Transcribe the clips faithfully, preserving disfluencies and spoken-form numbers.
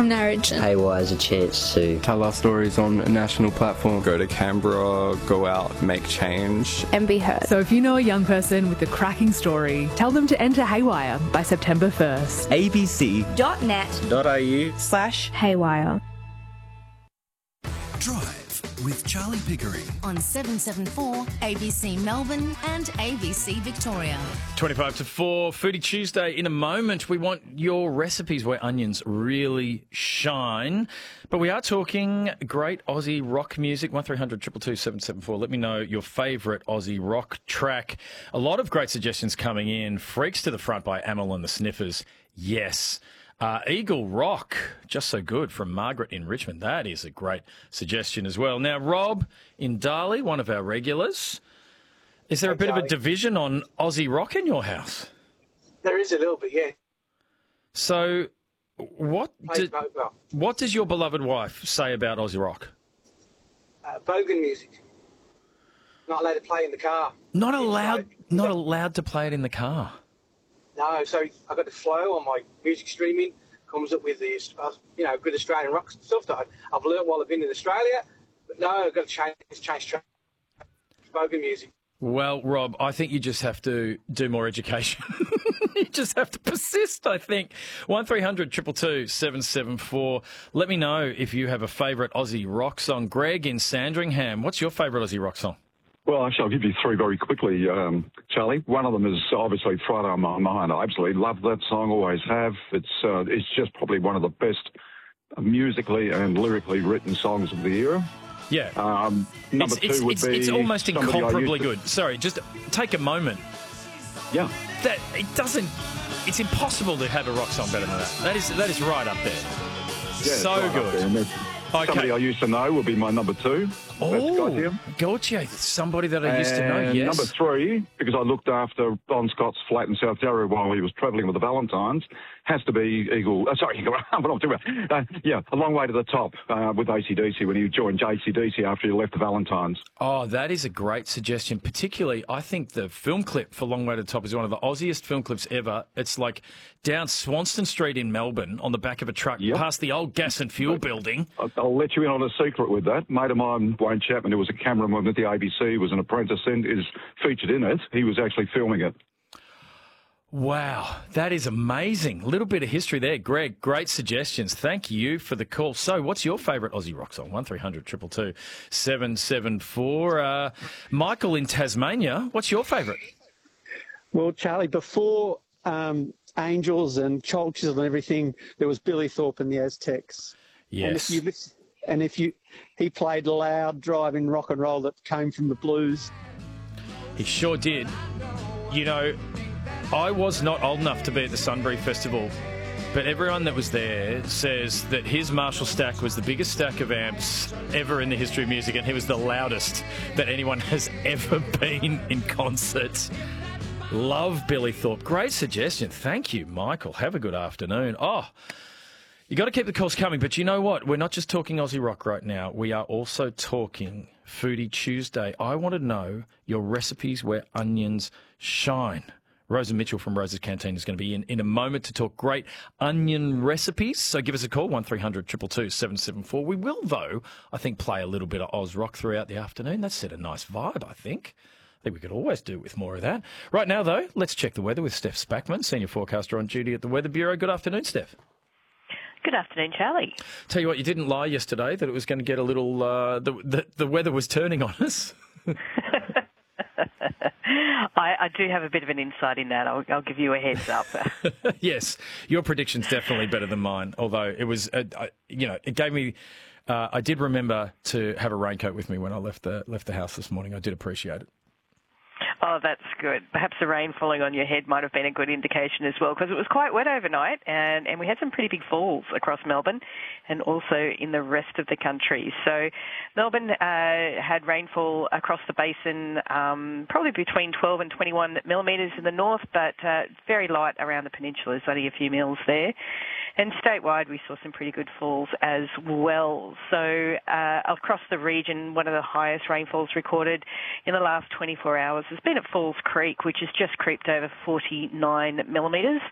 from Narrogin. Haywire has a chance to tell our stories on a national platform. Go to Canberra, go out, make change. And be heard. So if you know a young person with a cracking story, tell them to enter Haywire by September first. abc.net.au slash Haywire. Drive with Charlie Pickering on seven seven four A B C Melbourne and A B C Victoria. twenty-five to four, Foodie Tuesday. In a moment, we want your recipes where onions really shine. But we are talking great Aussie rock music. one three hundred two two two seven seven four. Let me know your favourite Aussie rock track. A lot of great suggestions coming in. Freaks to the Front by Amyl and the Sniffers. Yes. Uh, Eagle Rock, Just So Good from Margaret in Richmond. That is a great suggestion as well. Now, Rob in Darley, one of our regulars. Is there hey, a bit Charlie. of a division on Aussie rock in your house? There is a little bit, yeah. So what, do, well. what does your beloved wife say about Aussie rock? Uh, bogan music. Not allowed to play in the car. Not allowed, not allowed to play it in the car? No, so I got the flow on my music streaming, comes up with the, uh, you know, good Australian rock stuff that I've learnt while I've been in Australia. But no, I've got to change, change track. Bogan music. Well, Rob, I think you just have to do more education. You just have to persist, I think. one three hundred two two two seven seven four. Let me know if you have a favourite Aussie rock song. Greg in Sandringham, what's your favourite Aussie rock song? Well, actually, I'll give you three very quickly, um, Charlie. One of them is obviously Friday on My Mind. I absolutely love that song, always have. It's uh, it's just probably one of the best musically and lyrically written songs of the era. Yeah. Um, number it's, two would it's, be... It's almost incomparably to... good. Sorry, just take a moment. Yeah. That it doesn't... It's impossible to have a rock song better than that. That is, that is right up there. Yeah, so right good. Okay. Somebody I used to know would be my number two. Oh, gotcha. Somebody that I used to know, and yes. Number three, because I looked after Bon Scott's flat in South Yarra while he was travelling with the Valentines, has to be Eagle... Uh, sorry, what am I talking about? Uh, yeah, A Long Way to the Top uh, with A C D C when he joined A C D C after he left the Valentines. Oh, that is a great suggestion. Particularly, I think the film clip for Long Way to the Top is one of the Aussiest film clips ever. It's like down Swanston Street in Melbourne on the back of a truck yep. past the old gas and fuel building. I'll, I'll let you in on a secret with that. Mate of mine, Wayne Chapman, who was a cameraman at the A B C, was an apprentice and is featured in it. He was actually filming it. Wow, that is amazing. A little bit of history there. Greg, great suggestions. Thank you for the call. So what's your favourite Aussie rock song? one three hundred two two two seven seven four. Uh, Michael in Tasmania, what's your favourite? Well, Charlie, before um, Angels and Chalks and everything, there was Billy Thorpe and the Aztecs. Yes. And if you listen, and if you, he played loud, driving rock and roll that came from the blues. He sure did. You know, I was not old enough to be at the Sunbury Festival, but everyone that was there says that his Marshall stack was the biggest stack of amps ever in the history of music, and he was the loudest that anyone has ever been in concert. Love Billy Thorpe. Great suggestion. Thank you, Michael. Have a good afternoon. Oh, you got to keep the calls coming, but you know what? We're not just talking Aussie rock right now. We are also talking Foodie Tuesday. I want to know your recipes where onions shine. Rosa Mitchell from Rosa's Canteen is going to be in in a moment to talk great onion recipes. So give us a call, one three hundred two two two seven seven four. We will, though, I think, play a little bit of Oz rock throughout the afternoon. That's set a nice vibe, I think. I think we could always do with more of that. Right now, though, let's check the weather with Steph Spackman, Senior Forecaster on duty at the Weather Bureau. Good afternoon, Steph. Good afternoon, Charlie. Tell you what, you didn't lie yesterday that it was going to get a little... Uh, the, the, the weather was turning on us. I, I do have a bit of an insight in that. I'll, I'll give you a heads up. Yes, your prediction's definitely better than mine, although it was, uh, I, you know, it gave me... Uh, I did remember to have a raincoat with me when I left the left the house this morning. I did appreciate it. Oh, that's good. Perhaps the rain falling on your head might have been a good indication as well, because it was quite wet overnight, and, and we had some pretty big falls across Melbourne and also in the rest of the country. So Melbourne uh, had rainfall across the basin, um, probably between twelve and twenty-one millimetres in the north, but uh, very light around the peninsula. There's only a few mils there. And statewide, we saw some pretty good falls as well. So uh, across the region, one of the highest rainfalls recorded in the last twenty-four hours has been at Falls Creek, which has just creeped over forty-nine millimetres.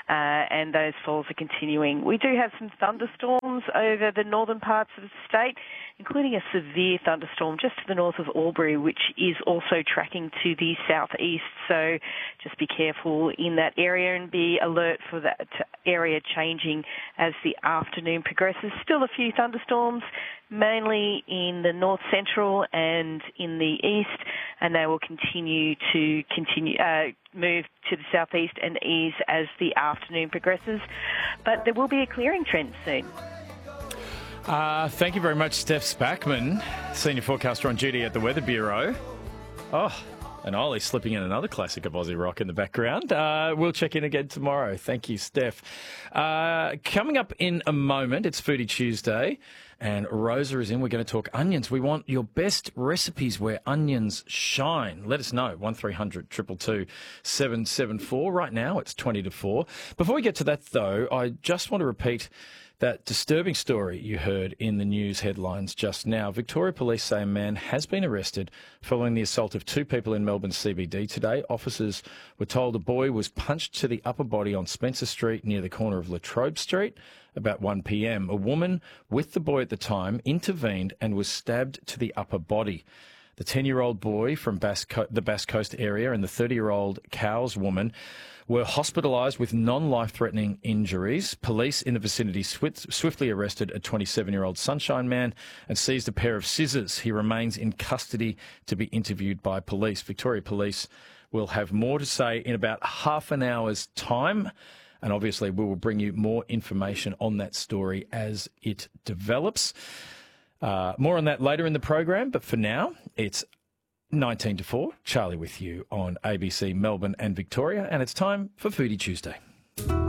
uh, and those falls are continuing. We do have some thunderstorms over the northern parts of the state, including a severe thunderstorm just to the north of Albury, which is also tracking to the southeast. So just be careful in that area and be alert for that area changing as the afternoon progresses. Still a few thunderstorms, mainly in the north central and in the east, and they will continue to continue uh, move to the southeast and ease as the afternoon progresses. But there will be a clearing trend soon. Uh, thank you very much, Steph Spackman, senior forecaster on duty at the Weather Bureau. Oh, and Ollie's slipping in another classic of Aussie rock in the background. Uh, we'll check in again tomorrow. Thank you, Steph. Uh, coming up in a moment, it's Foodie Tuesday, and Rosa is in. We're going to talk onions. We want your best recipes where onions shine. Let us know, one three hundred two two two seven seven four. Right now, it's twenty to four. Before we get to that, though, I just want to repeat that disturbing story you heard in the news headlines just now. Victoria Police say a man has been arrested following the assault of two people in Melbourne C B D today. Officers were told a boy was punched to the upper body on Spencer Street near the corner of Latrobe Street about one p m. A woman with the boy at the time intervened and was stabbed to the upper body. The ten-year-old boy from Bass Co- the Bass Coast area and the thirty-year-old Cowes woman were hospitalised with non-life-threatening injuries. Police in the vicinity swift, swiftly arrested a twenty-seven-year-old Sunshine man and seized a pair of scissors. He remains in custody to be interviewed by police. Victoria Police will have more to say in about half an hour's time, and obviously we will bring you more information on that story as it develops. Uh, more on that later in the program, but for now, it's nineteen to four. Charlie with you on A B C Melbourne and Victoria, and it's time for Foodie Tuesday.